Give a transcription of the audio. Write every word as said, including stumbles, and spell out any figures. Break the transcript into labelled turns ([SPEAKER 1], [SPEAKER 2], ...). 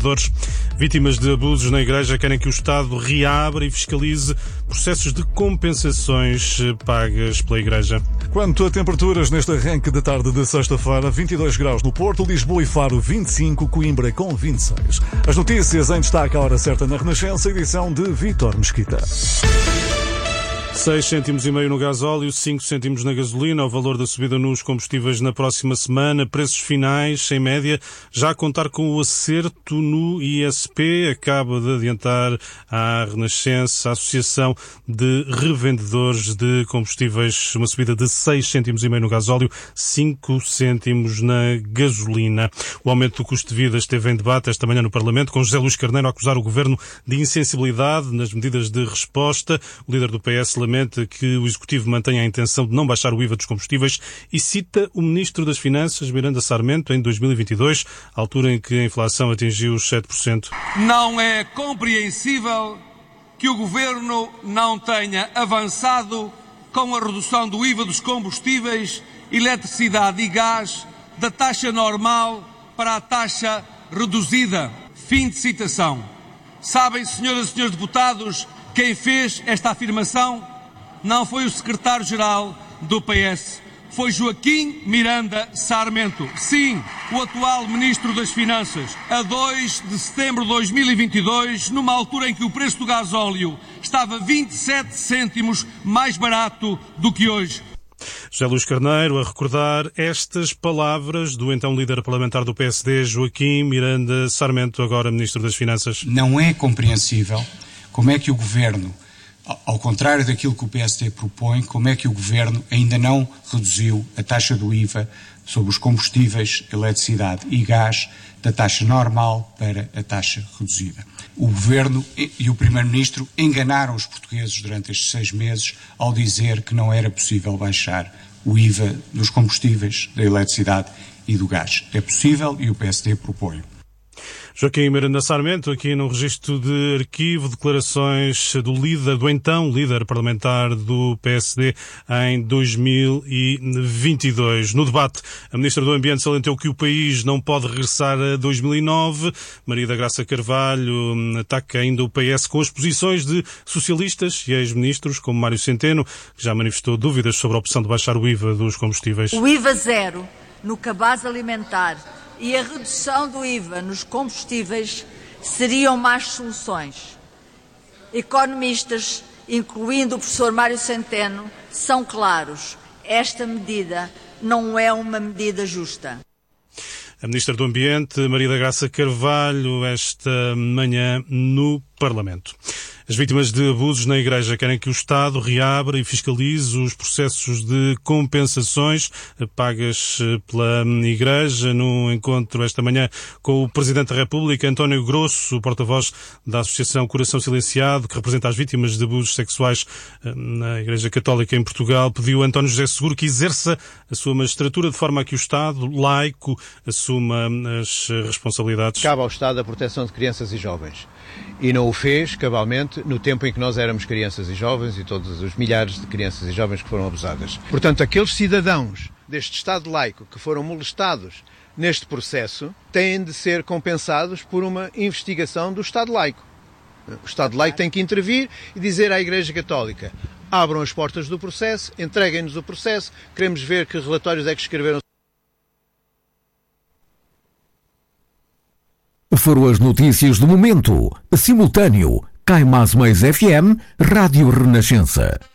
[SPEAKER 1] revendedores. Vítimas de abusos na Igreja querem que o Estado reabra e fiscalize processos de compensações pagas pela Igreja.
[SPEAKER 2] Quanto a temperaturas neste arranque de tarde de sexta-feira, vinte e dois graus no Porto, Lisboa e Faro vinte e cinco, Coimbra com vinte e seis. As notícias em destaque à hora certa na Renascença, edição de Vítor Mesquita.
[SPEAKER 1] seis cêntimos e meio no gasóleo, cinco cêntimos na gasolina, o valor da subida nos combustíveis na próxima semana, preços finais, em média, já a contar com o acerto no I S P, acaba de adiantar à Renascença, a Associação de Revendedores de Combustíveis, uma subida de seis cêntimos e meio no gasóleo, cinco cêntimos na gasolina. O aumento do custo de vida esteve em debate esta manhã no Parlamento, com José Luís Carneiro a acusar o Governo de insensibilidade nas medidas de resposta. O líder do P S lamenta que o Executivo mantenha a intenção de não baixar o I V A dos combustíveis e cita o Ministro das Finanças, Miranda Sarmento, em dois mil e vinte e dois, altura em que a inflação atingiu os sete por cento.
[SPEAKER 3] Não é compreensível que o Governo não tenha avançado com a redução do I V A dos combustíveis, eletricidade e gás da taxa normal para a taxa reduzida. Fim de citação. Sabem, senhoras e senhores deputados, quem fez esta afirmação? Não foi o secretário-geral do P S, foi Joaquim Miranda Sarmento. Sim, o atual Ministro das Finanças. A dois de setembro de dois mil e vinte e dois, numa altura em que o preço do gasóleo estava vinte e sete cêntimos mais barato do que hoje.
[SPEAKER 1] José Luís Carneiro a recordar estas palavras do então líder parlamentar do P S D, Joaquim Miranda Sarmento, agora Ministro das Finanças.
[SPEAKER 4] Não é compreensível como é que o Governo, ao contrário daquilo que o P S D propõe, como é que o Governo ainda não reduziu a taxa do I V A sobre os combustíveis, eletricidade e gás da taxa normal para a taxa reduzida. O Governo e o Primeiro-Ministro enganaram os portugueses durante estes seis meses ao dizer que não era possível baixar o I V A dos combustíveis, da eletricidade e do gás. É possível e o P S D propõe.
[SPEAKER 1] Joaquim Miranda Sarmento, aqui no registro de arquivo, declarações do líder, do então líder parlamentar do P S D em dois mil e vinte e dois. No debate, a Ministra do Ambiente salientou que o país não pode regressar a dois mil e nove. Maria da Graça Carvalho ataca ainda o P S com as posições de socialistas e ex-ministros, como Mário Centeno, que já manifestou dúvidas sobre a opção de baixar o I V A dos combustíveis.
[SPEAKER 5] O I V A zero no cabaz alimentar e a redução do I V A nos combustíveis seriam más soluções. Economistas, incluindo o professor Mário Centeno, são claros. Esta medida não é uma medida justa.
[SPEAKER 1] A Ministra do Ambiente, Maria da Graça Carvalho, esta manhã no Parlamento. As vítimas de abusos na Igreja querem que o Estado reabra e fiscalize os processos de compensações pagas pela Igreja. Num encontro esta manhã com o Presidente da República, António Grosso, porta-voz da Associação Coração Silenciado, que representa as vítimas de abusos sexuais na Igreja Católica em Portugal, pediu a António José Seguro que exerça a sua magistratura de forma a que o Estado, laico, assuma as responsabilidades.
[SPEAKER 6] Cabe ao Estado a proteção de crianças e jovens. E não o fez, cabalmente, no tempo em que nós éramos crianças e jovens e todos os milhares de crianças e jovens que foram abusadas. Portanto, aqueles cidadãos deste Estado laico que foram molestados neste processo têm de ser compensados por uma investigação do Estado laico. O Estado laico tem que intervir e dizer à Igreja Católica: abram as portas do processo, entreguem-nos o processo, queremos ver que relatórios é que escreveram.
[SPEAKER 7] Foram as notícias do momento. Simultâneo, Cai Mais Mais F M, Rádio Renascença.